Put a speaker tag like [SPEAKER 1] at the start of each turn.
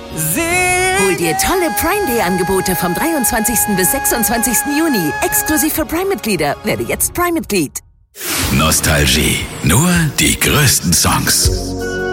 [SPEAKER 1] Hol dir tolle Prime Day Angebote vom 23. bis 26. Juni. Exklusiv für Prime-Mitglieder. Werde jetzt Prime-Mitglied.
[SPEAKER 2] Nostalgie. Nur die größten Songs.